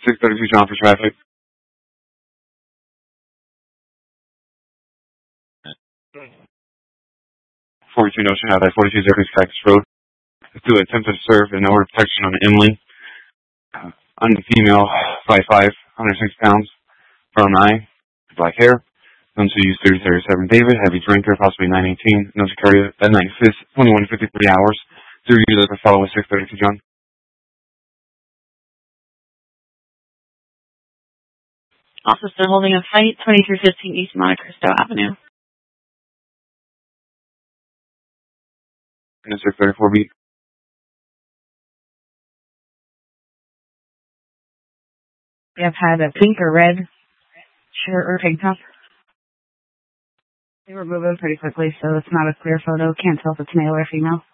632 John for traffic. 42 Notion Ave, 4206 Cactus Road. To attempted to serve an order of protection on Emily. On female, 5'5", 106 pounds, brown eye, black hair. Known to use 3037 David, heavy drinker, possibly 918. Known to carry at night 21:53 hours. To review the follow with 632 John. Also still holding a fight, 2315 East Monte Cristo Avenue. And 634B. We have had a pink or red shirt or tank top. They were moving pretty quickly, so it's not a clear photo. Can't tell if it's male or female.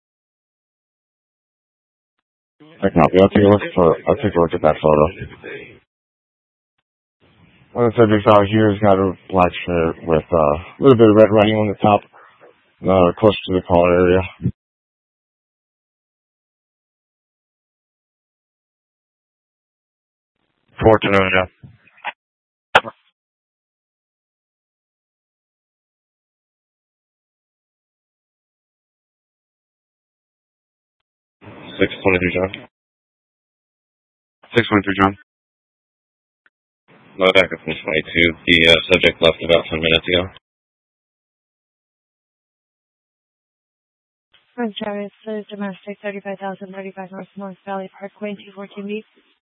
I copy. I'll take a look at that photo. One of the subjects out here has got a black shirt with a little bit of red writing on the top, close to the collar area. Fortune, yeah. John. 623 John. No, back up from 22. The subject left about 10 minutes ago. French Area, domestic, 35,035 North Valley Parkway, 214B.